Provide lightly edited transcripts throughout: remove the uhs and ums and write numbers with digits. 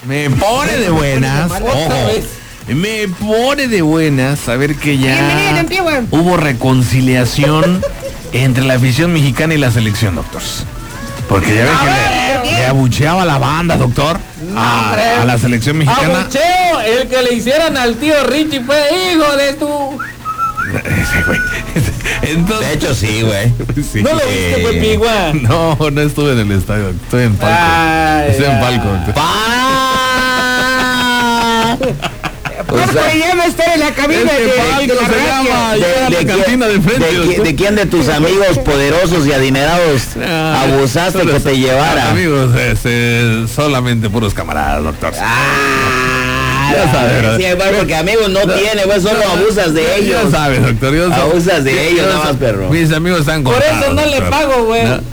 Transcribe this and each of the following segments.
Me pone de buenas. Ojo. Me pone de buenas saber que ya hubo reconciliación entre la afición mexicana y la selección, doctor. Porque ya ves que le abucheaba la banda, doctor, a la selección mexicana. Abucheo, el que le hicieran al tío Richie fue hijo de tu... Entonces, de hecho sí, güey. Sí. ¿No lo viste, güey, Pigua? No estuve en el estadio, estoy en palco. Estoy en palco. Porque ya no está en la cabina ¿De quién de tus amigos poderosos y adinerados abusaste que te llevara? Amigos, solamente puros camaradas, doctor. Ya sabes, sí, bueno, porque amigos no tiene, pues solo abusas de ellos. Ya sabes, doctor. Abusas de ellos, nada más, perro. Mis amigos están por contados, eso no doctor. le pago, güey. ¿No?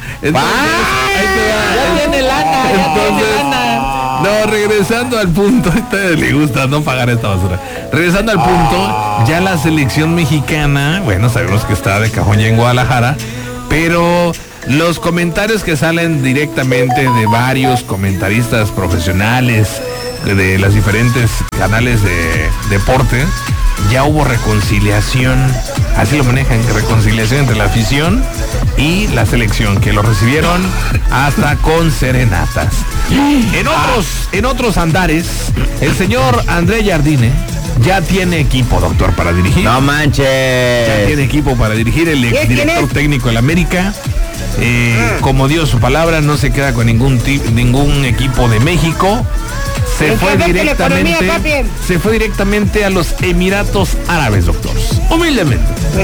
Ya tiene lana, ya tiene lana. No, regresando al punto, a ustedes les gusta no pagar esta basura. Regresando al punto, ya la selección mexicana, bueno, sabemos que está de cajón ya en Guadalajara, pero los comentarios que salen directamente de varios comentaristas profesionales de las diferentes canales de deporte, ya hubo reconciliación, así lo manejan, reconciliación entre la afición y la selección, que lo recibieron hasta con serenatas. En otros andares, el señor André Jardine ya tiene equipo, doctor, para dirigir. No manches. Ya tiene equipo para dirigir, el exdirector técnico del América. Como dio su palabra, no se queda con ningún equipo de México. Se fue directamente a los Emiratos Árabes, doctor. Humildemente,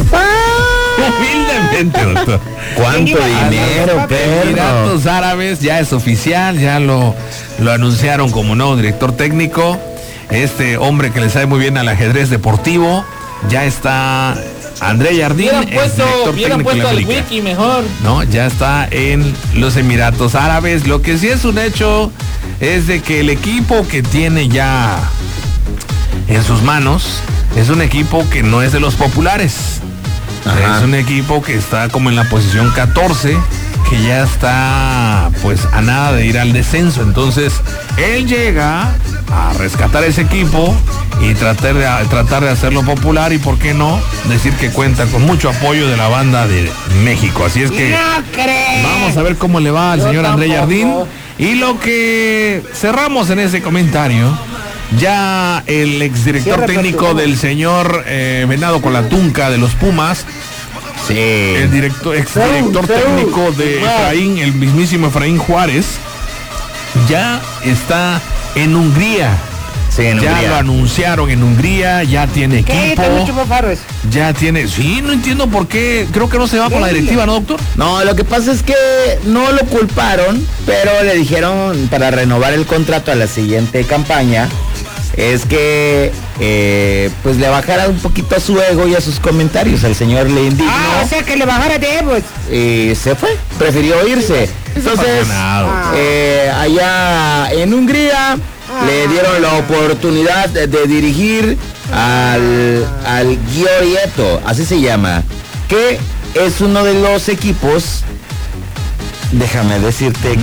doctor. ¿Cuánto dinero, perro? Emiratos Árabes ya es oficial, ya lo anunciaron como nuevo director técnico. Este hombre que le sabe muy bien al ajedrez deportivo, ya está André Jardine, hubieran puesto al Wiki mejor. No, ya está en los Emiratos Árabes. Lo que sí es un hecho es de que el equipo que tiene ya en sus manos es un equipo que no es de los populares. Ajá. Es un equipo que está como en la posición 14, que ya está pues a nada de ir al descenso. Entonces él llega a rescatar ese equipo y tratar de hacerlo popular, y por qué no decir que cuenta con mucho apoyo de la banda de México. Así es que vamos a ver cómo le va al señor André Jardine. Y lo que cerramos en ese comentario, ya el exdirector técnico del señor Venado con la Tunca de los Pumas, sí, el exdirector técnico de Efraín, el mismísimo Efraín Juárez, ya está en Hungría. Sí, en ya Hungría. Lo anunciaron en Hungría, ya tiene equipo. Ya tiene, sí, no entiendo por qué, creo que no se va con la directiva, ¿no, doctor? No, lo que pasa es que no lo culparon, pero le dijeron para renovar el contrato a la siguiente campaña, es que pues le bajara un poquito a su ego y a sus comentarios. El señor le indignó. O sea que le bajara de egos. Y se fue, prefirió irse. Entonces, allá en Hungría le dieron la oportunidad de dirigir al Giorieto, así se llama, que es uno de los equipos, déjame decirte,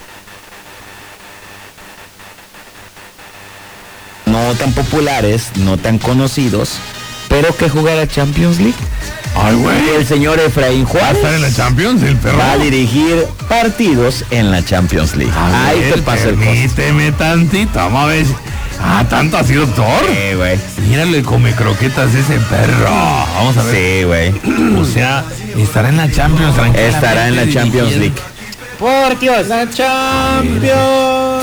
no tan populares, no tan conocidos, pero que jugará Champions League. Ay, güey. El señor Efraín Juárez va a estar en la Champions, el perro. va a dirigir partidos en la Champions League. Ahí te pasa el costo. Permíteme tantito, vamos a ver. ¿Tanto así, doctor? Sí, güey. Mírale, come croquetas ese perro. Vamos a ver. Sí, güey. O sea, estará en la Champions, tranquilamente. Estará en la Champions League. Por Dios. La Champions.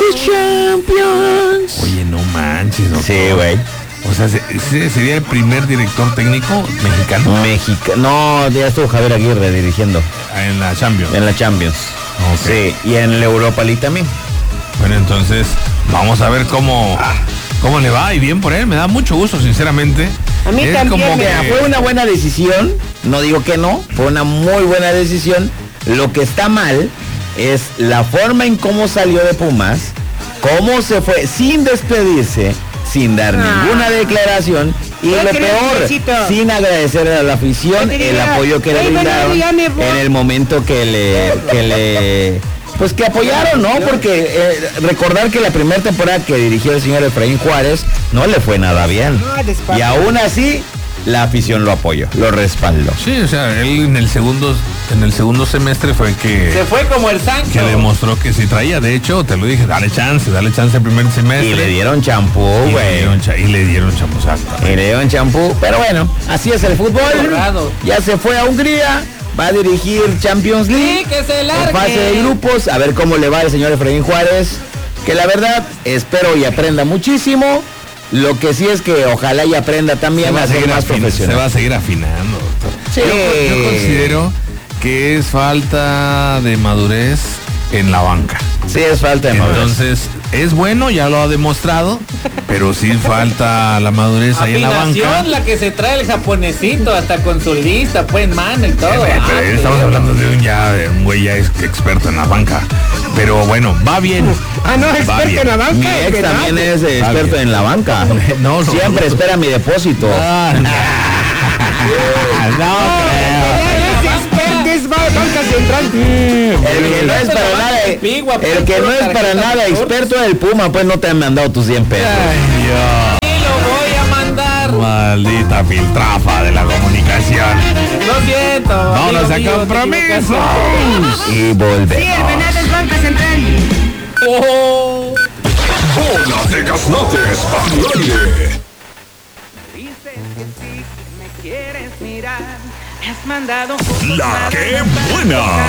Oye, no manches, doctor. Sí, güey. O sea, ¿sería el primer director técnico mexicano? No, ya estuvo Javier Aguirre dirigiendo. En la Champions. En la Champions. Okay. Sí, y en la Europa League también. Bueno, entonces, vamos a ver cómo le va, y bien por él. Me da mucho gusto, sinceramente. A mí también. Como que fue una buena decisión, no digo que no, fue una muy buena decisión. Lo que está mal es la forma en cómo salió de Pumas, cómo se fue sin despedirse, sin dar ninguna declaración, y lo peor, sin agradecer a la afición el apoyo que le brindaron en el momento que pues que apoyaron, ¿no? Porque recordar que la primera temporada que dirigió el señor Efraín Juárez no le fue nada bien. Y aún así, la afición lo apoyó, lo respaldó. Sí, o sea, él en el segundo semestre fue que... Se fue como el Sancho. Que demostró que sí traía. De hecho, te lo dije, dale chance el primer semestre. Y le dieron champú, güey. Y le dieron champú, exacto. Y le dieron champú. Pero bueno, así es el fútbol. Borrado. Ya se fue a Hungría. Va a dirigir Champions League. Sí, que se largue. En fase de grupos. A ver cómo le va al señor Efraín Juárez. Que la verdad, espero y aprenda muchísimo. Lo que sí es que ojalá y aprenda también a ser más profesional. Se va a seguir afinando, doctor. Sí. Yo considero que es falta de madurez en la banca. Sí, es falta de madurez. Entonces, es bueno, ya lo ha demostrado, pero sí falta la madurez ahí en la banca. Afinación, la que se trae el japonesito, hasta con su lista, pues, en mano y todo. Pero estamos hablando de un güey ya experto en la banca. Pero bueno, va bien. No, Va experto bien. en la banca. Mi ex también es experto bien. en la banca. No, Siempre espera mi depósito. Es banca central. El que no es para nada, el que no es para nada experto del Puma, pues no te han mandado tus 100 pesos. Ay, Dios. Sí, lo voy a mandar. Maldita filtrafa de la comunicación. Lo siento. Vámonos amigo a mío, te compromiso. equivocaste. Y volvemos. Sí, el venado es banca central. Oh. Bola de Gaznates al aire. Dices que sí, que me quieres mirar. Me has mandado La que buena.